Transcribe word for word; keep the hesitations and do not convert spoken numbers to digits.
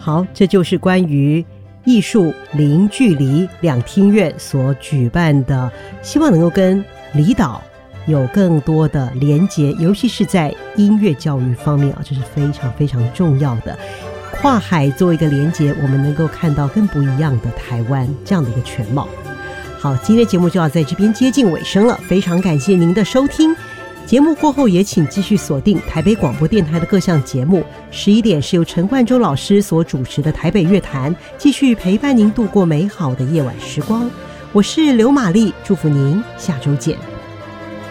好，这就是关于艺术零距离两厅院所举办的，希望能够跟离岛有更多的连结，尤其是在音乐教育方面啊，这是非常非常重要的。跨海做一个连结，我们能够看到更不一样的台湾这样的一个全貌。好，今天的节目就要在这边接近尾声了，非常感谢您的收听。节目过后也请继续锁定台北广播电台的各项节目，十一点是由陈冠中老师所主持的台北乐坛，继续陪伴您度过美好的夜晚时光。我是刘玛丽，祝福您下周见。